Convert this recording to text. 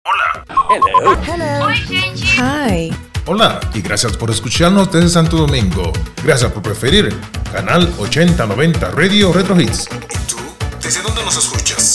Hola. Hello. Hello. Oi, gente. Hi. Hola y gracias por escucharnos desde Santo Domingo. Gracias por preferir Canal 8090 Radio Retro Hits. ¿Y tú? ¿Desde dónde nos escuchas?